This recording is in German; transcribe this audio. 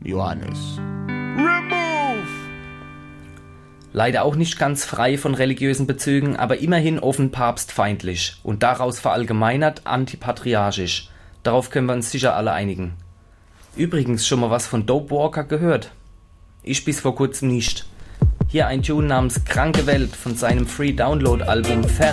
Johannes. Leider auch nicht ganz frei von religiösen Bezügen, aber immerhin offen papstfeindlich und daraus verallgemeinert antipatriarchisch. Darauf können wir uns sicher alle einigen. Übrigens schon mal was von Dope Walker gehört? Ich bis vor kurzem nicht. Hier ein Tune namens Kranke Welt von seinem Free Download Album